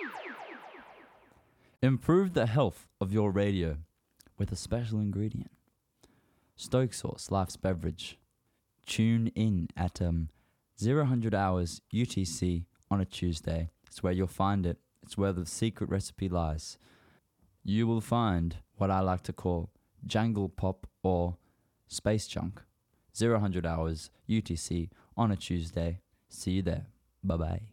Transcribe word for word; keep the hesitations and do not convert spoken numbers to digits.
Improve the health of your radio with a special ingredient. Stoke Sauce Life's Beverage. Tune in at um, zero hundred hours U T C on a Tuesday. It's where you'll find it. It's where the secret recipe lies. You will find what I like to call jangle pop or space junk. zero hundred hours U T C on a Tuesday. See you there. Bye-bye.